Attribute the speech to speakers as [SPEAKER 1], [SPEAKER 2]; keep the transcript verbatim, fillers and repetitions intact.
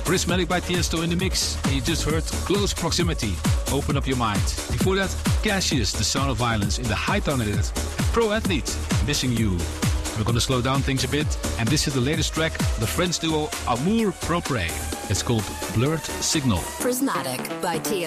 [SPEAKER 1] Prismatic by Tiesto in the mix. And you just heard Close Proximity, Open Up Your Mind. Before that, Cassius, The Sound of Violence in the high tone edit. Pro Athlete, Missing You. We're gonna slow down things a bit, and this is the latest track, the French duo Amour Propre. It's called Blurred Signal.
[SPEAKER 2] Prismatic by Tiesto.